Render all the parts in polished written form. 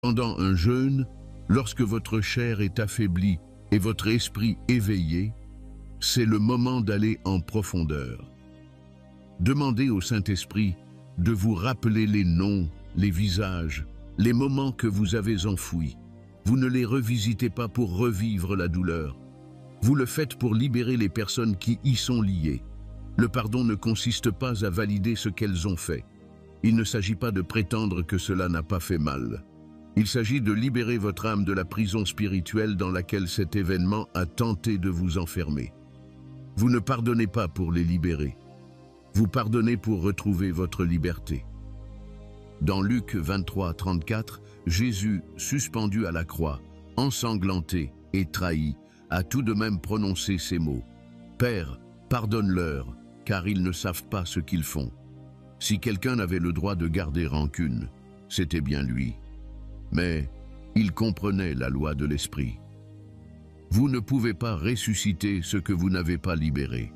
Pendant un jeûne, lorsque votre chair est affaiblie et votre esprit éveillé, c'est le moment d'aller en profondeur. Demandez au Saint-Esprit de vous rappeler les noms, les visages, les moments que vous avez enfouis. Vous ne les revisitez pas pour revivre la douleur. Vous le faites pour libérer les personnes qui y sont liées. Le pardon ne consiste pas à valider ce qu'elles ont fait. Il ne s'agit pas de prétendre que cela n'a pas fait mal. Il s'agit de libérer votre âme de la prison spirituelle dans laquelle cet événement a tenté de vous enfermer. Vous ne pardonnez pas pour les libérer. Vous pardonnez pour retrouver votre liberté. Dans Luc 23, 34, Jésus, suspendu à la croix, ensanglanté et trahi, a tout de même prononcé ces mots. « Père, pardonne-leur, car ils ne savent pas ce qu'ils font. » Si quelqu'un avait le droit de garder rancune, c'était bien lui. Mais il comprenait la loi de l'esprit. Vous ne pouvez pas ressusciter ce que vous n'avez pas libéré.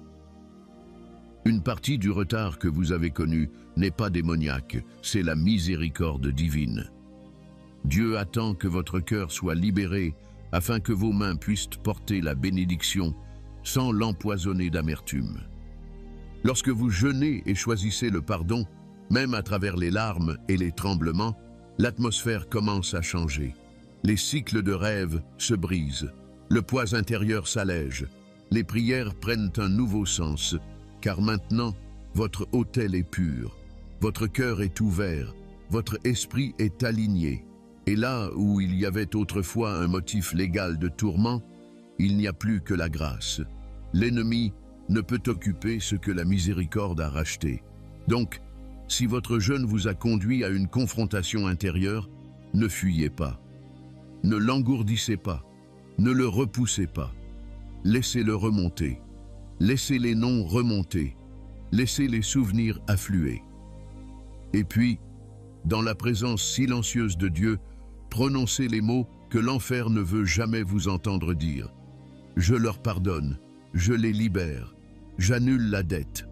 Une partie du retard que vous avez connu n'est pas démoniaque, c'est la miséricorde divine. Dieu attend que votre cœur soit libéré afin que vos mains puissent porter la bénédiction sans l'empoisonner d'amertume. Lorsque vous jeûnez et choisissez le pardon, même à travers les larmes et les tremblements, l'atmosphère commence à changer. Les cycles de rêve se brisent, le poids intérieur s'allège, les prières prennent un nouveau sens, car maintenant, votre autel est pur, votre cœur est ouvert, votre esprit est aligné. Et là où il y avait autrefois un motif légal de tourment, il n'y a plus que la grâce. L'ennemi ne peut occuper ce que la miséricorde a racheté. Donc, si votre jeûne vous a conduit à une confrontation intérieure, ne fuyez pas. Ne l'engourdissez pas. Ne le repoussez pas. Laissez-le remonter. Laissez les noms remonter. Laissez les souvenirs affluer. Et puis, dans la présence silencieuse de Dieu, prononcez les mots que l'enfer ne veut jamais vous entendre dire. Je leur pardonne, je les libère, j'annule la dette.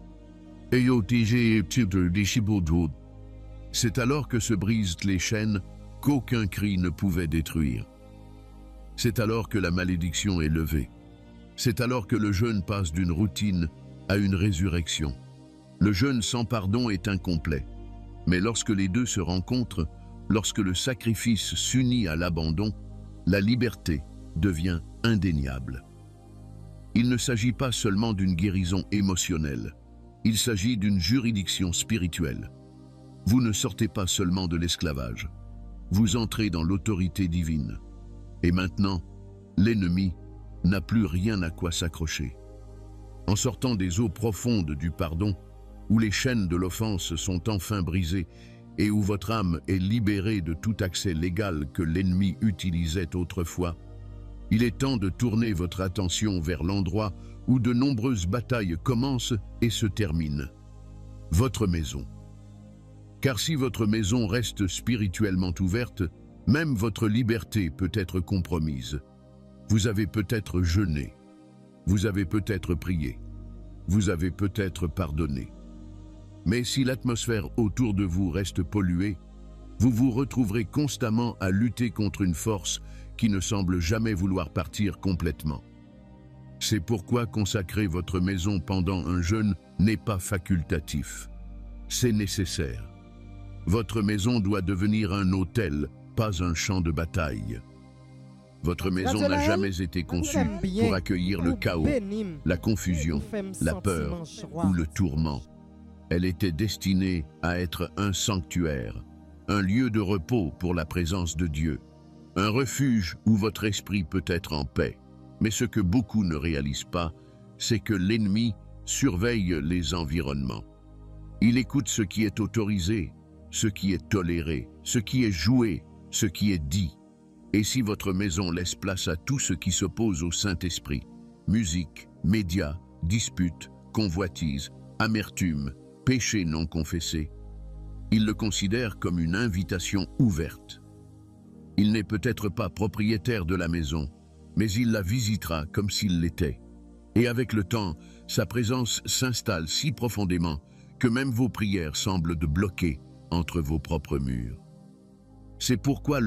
C'est alors que se brisent les chaînes qu'aucun cri ne pouvait détruire. C'est alors que la malédiction est levée. C'est alors que le jeûne passe d'une routine à une résurrection. Le jeûne sans pardon est incomplet. Mais lorsque les deux se rencontrent, lorsque le sacrifice s'unit à l'abandon, la liberté devient indéniable. Il ne s'agit pas seulement d'une guérison émotionnelle. Il s'agit d'une juridiction spirituelle. Vous ne sortez pas seulement de l'esclavage. Vous entrez dans l'autorité divine. Et maintenant, l'ennemi n'a plus rien à quoi s'accrocher. En sortant des eaux profondes du pardon, où les chaînes de l'offense sont enfin brisées et où votre âme est libérée de tout accès légal que l'ennemi utilisait autrefois, il est temps de tourner votre attention vers l'endroit où de nombreuses batailles commencent et se terminent. Votre maison. Car si votre maison reste spirituellement ouverte, même votre liberté peut être compromise. Vous avez peut-être jeûné, vous avez peut-être prié, vous avez peut-être pardonné. Mais si l'atmosphère autour de vous reste polluée, vous vous retrouverez constamment à lutter contre une force qui ne semble jamais vouloir partir complètement. C'est pourquoi consacrer votre maison pendant un jeûne n'est pas facultatif. C'est nécessaire. Votre maison doit devenir un autel, pas un champ de bataille. Votre maison n'a jamais été conçue pour accueillir le chaos, la confusion, la peur ou le tourment. Elle était destinée à être un sanctuaire, un lieu de repos pour la présence de Dieu, un refuge où votre esprit peut être en paix. Mais ce que beaucoup ne réalisent pas, c'est que l'ennemi surveille les environnements. Il écoute ce qui est autorisé, ce qui est toléré, ce qui est joué, ce qui est dit. Et si votre maison laisse place à tout ce qui s'oppose au Saint-Esprit, musique, médias, disputes, convoitises, amertume, péché non confessé, il le considère comme une invitation ouverte. Il n'est peut-être pas propriétaire de la maison, mais il la visitera comme s'il l'était. Et avec le temps, sa présence s'installe si profondément que même vos prières semblent de bloquer entre vos propres murs. C'est pourquoi